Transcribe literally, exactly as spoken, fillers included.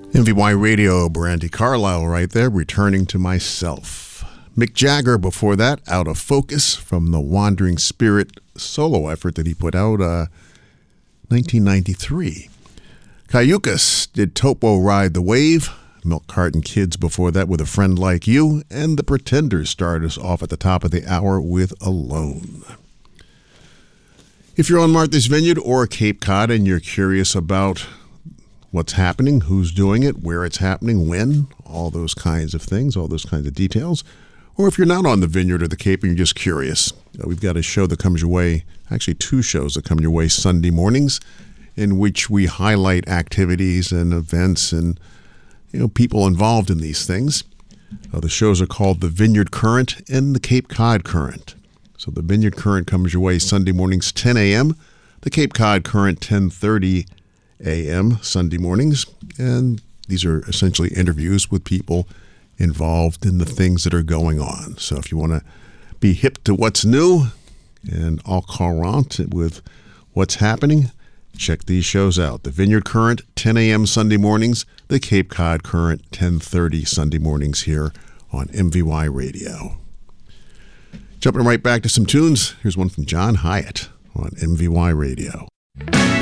M V Y Radio, Brandy Carlisle right there, Returning to Myself. Mick Jagger before that, Out of Focus, from the Wandering Spirit solo effort that he put out uh, nineteen ninety-three. Cayucas did Topo Ride the Wave. Milk Carton Kids before that with A Friend Like You. And the Pretenders started us off at the top of the hour with Alone. If you're on Martha's Vineyard or Cape Cod and you're curious about what's happening, who's doing it, where it's happening, when, all those kinds of things, all those kinds of details. Or if you're not on the Vineyard or the Cape and you're just curious, uh, we've got a show that comes your way, actually two shows that come your way Sunday mornings, in which we highlight activities and events and, you know, people involved in these things. Uh, the shows are called the Vineyard Current and the Cape Cod Current. So the Vineyard Current comes your way Sunday mornings, ten a.m., the Cape Cod Current, ten thirty a.m. Sunday mornings, and these are essentially interviews with people involved in the things that are going on. So if you want to be hip to what's new and au courant with what's happening, check these shows out. The Vineyard Current, ten a.m. Sunday mornings, the Cape Cod Current, ten thirty Sunday mornings here on M V Y Radio. Jumping right back to some tunes, here's one from John Hyatt on M V Y Radio.